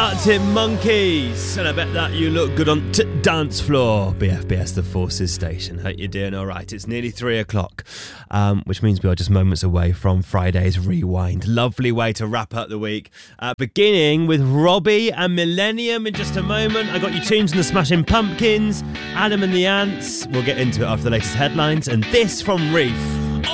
Arctic Monkeys, and I bet that you look good on dance floor. BFBS, the Forces station. Hope you're doing all right. It's nearly 3 o'clock, which means we are just moments away from Friday's Rewind. Lovely way to wrap up the week. Beginning with Robbie and Millennium in just a moment. I got you tunes in the Smashing Pumpkins, Adam and the Ants. We'll get into it after the latest headlines, and this from Reef.